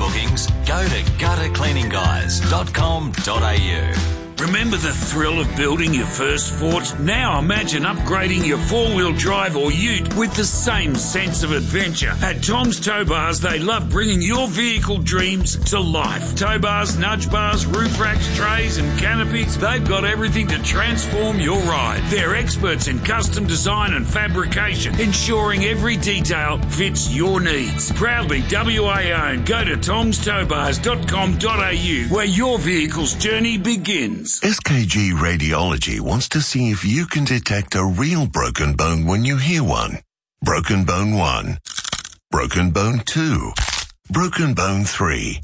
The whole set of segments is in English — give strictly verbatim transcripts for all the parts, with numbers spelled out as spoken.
bookings, go to gutter cleaning guys dot com dot a u. Remember the thrill of building your first fort? Now imagine upgrading your four-wheel drive or ute with the same sense of adventure. At Tom's Tow Bars, they love bringing your vehicle dreams to life. Tow bars, nudge bars, roof racks, trays and canopies, they've got everything to transform your ride. They're experts in custom design and fabrication, ensuring every detail fits your needs. Proudly W A owned. Go to toms tow bars dot com dot a u where your vehicle's journey begins. S K G Radiology wants to see if you can detect a real broken bone when you hear one. Broken bone one. Broken bone two. Broken bone three.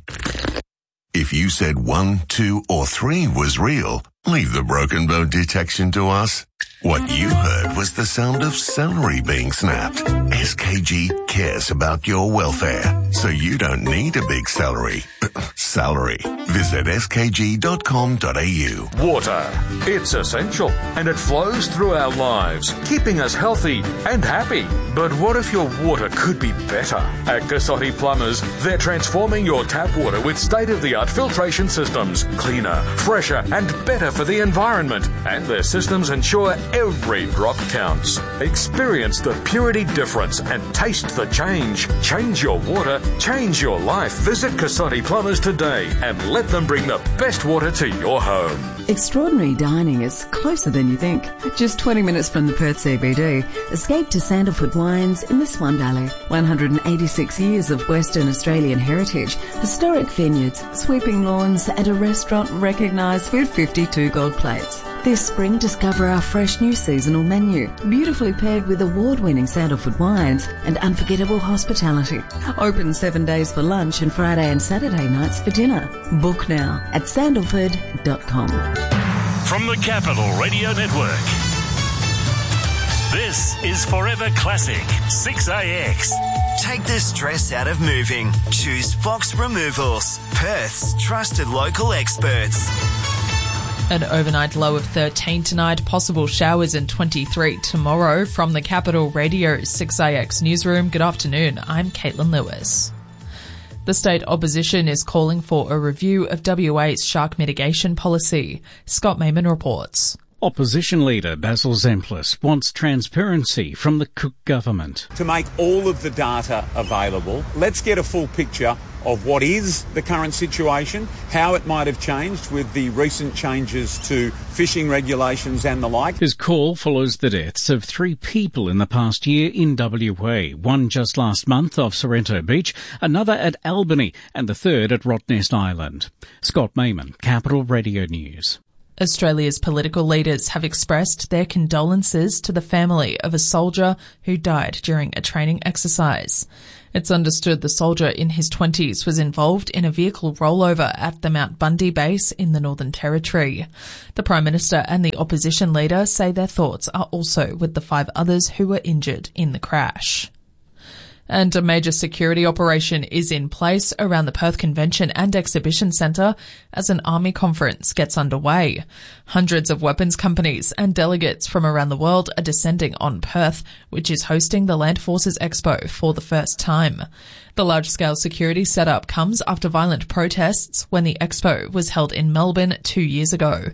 If you said one, two, or three was real, leave the broken bone detection to us. What you heard was the sound of celery being snapped. S K G cares about your welfare, so you don't need a big celery. Salary. Visit s k g dot com dot a u. Water. It's essential, and it flows through our lives, keeping us healthy and happy. But what if your water could be better? At Cassotti Plumbers, they're transforming your tap water with state-of-the-art filtration systems, cleaner, fresher, and better for the environment. And their systems ensure every drop counts. Experience the purity difference and taste the change. Change your water, change your life. Visit Cassotti Plumbers today and let them bring the best water to your home. Extraordinary dining is closer than you think. Just twenty minutes from the Perth C B D, escape to Sandalfoot Wines in the Swan Valley. one hundred eighty-six years of Western Australian heritage, historic vineyards, sweeping lawns, and a restaurant recognised with fifty-two gold plates. This spring, discover our fresh new seasonal menu, beautifully paired with award-winning Sandalfoot wines and unforgettable hospitality. Open seven days for lunch and Friday and Saturday nights for dinner. Book now at sandalford dot com. From the Capital Radio Network, this is Forever Classic six A X. Take the stress out of moving. Choose Fox Removals, Perth's trusted local experts. An overnight low of thirteen tonight, possible showers in twenty-three tomorrow. From the Capital Radio six A X newsroom, good afternoon, I'm Caitlin Lewis. The state opposition is calling for a review of W A's shark mitigation policy. Scott Mayman reports. Opposition leader Basil Zemplis wants transparency from the Cook government. To make all of the data available, let's get a full picture of what is the current situation, how it might have changed with the recent changes to fishing regulations and the like. His call follows the deaths of three people in the past year in W A, one just last month off Sorrento Beach, another at Albany, and the third at Rottnest Island. Scott Mayman, Capital Radio News. Australia's political leaders have expressed their condolences to the family of a soldier who died during a training exercise. It's understood the soldier in his twenties was involved in a vehicle rollover at the Mount Bundy base in the Northern Territory. The Prime Minister and the opposition leader say their thoughts are also with the five others who were injured in the crash. And a major security operation is in place around the Perth Convention and Exhibition Centre as an army conference gets underway. Hundreds of weapons companies and delegates from around the world are descending on Perth, which is hosting the Land Forces Expo for the first time. The large-scale security setup comes after violent protests when the expo was held in Melbourne two years ago.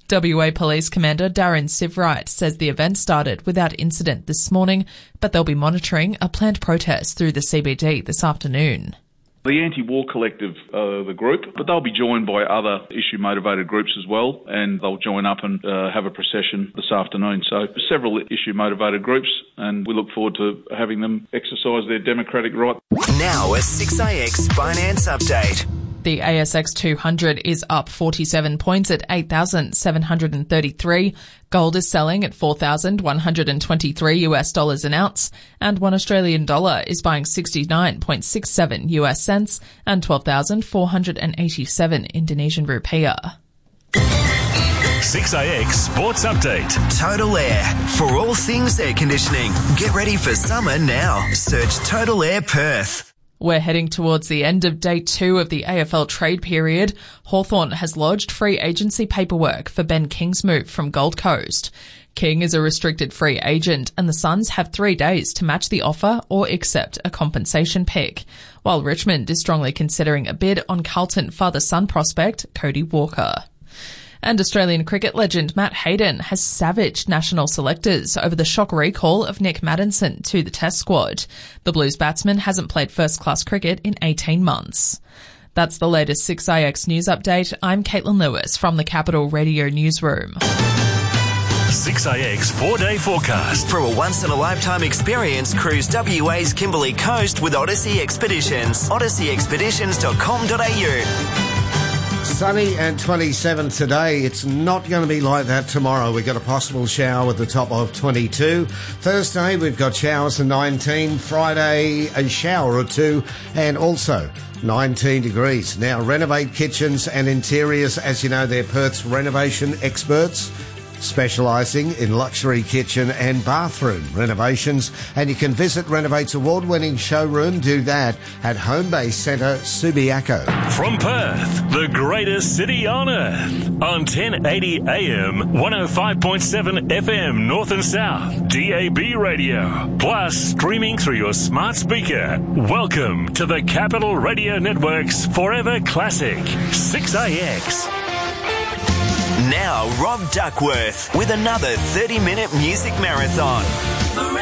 W A Police Commander Darren Sivright says the event started without incident this morning, but they'll be monitoring a planned protest through the C B D this afternoon. The Anti-War Collective are the group, but they'll be joined by other issue-motivated groups as well, and they'll join up and uh, have a procession this afternoon. So several issue-motivated groups, and we look forward to having them exercise their democratic right. Now a six A X Finance Update. The A S X two hundred is up forty-seven points at eight thousand seven hundred thirty-three. Gold is selling at four thousand one hundred twenty-three US dollars an ounce, and one Australian dollar is buying sixty-nine point six seven US cents and twelve thousand four hundred eighty-seven Indonesian rupiah. six A X Sports Update. Total Air. For all things air conditioning. Get ready for summer now. Search Total Air Perth. We're heading towards the end of day two of the A F L trade period. Hawthorn has lodged free agency paperwork for Ben King's move from Gold Coast. King is a restricted free agent and the Suns have three days to match the offer or accept a compensation pick, while Richmond is strongly considering a bid on Carlton father-son prospect Cody Walker. And Australian cricket legend Matt Hayden has savaged national selectors over the shock recall of Nick Maddinson to the Test squad. The Blues batsman hasn't played first-class cricket in eighteen months. That's the latest six A X news update. I'm Caitlin Lewis from the Capital Radio Newsroom. six A X four-day forecast. For a once-in-a-lifetime experience, cruise W A's Kimberley Coast with Odyssey Expeditions. odyssey expeditions dot com dot a u. Sunny and twenty-seven today. It's not going to be like that tomorrow. We've got a possible shower with the top of twenty-two. Thursday, we've got showers of nineteen. Friday, a shower or two. And also nineteen degrees. Now, Renovate Kitchens and Interiors. As you know, they're Perth's renovation experts, specialising in luxury kitchen and bathroom renovations. And you can visit Renovate's award-winning showroom. Do that at Homebase Centre, Subiaco. From Perth, the greatest city on earth. On ten eighty A M, one oh five point seven F M, North and South, D A B radio. Plus, streaming through your smart speaker. Welcome to the Capital Radio Network's Forever Classic, six A X. Now, Rob Duckworth with another thirty-minute music marathon.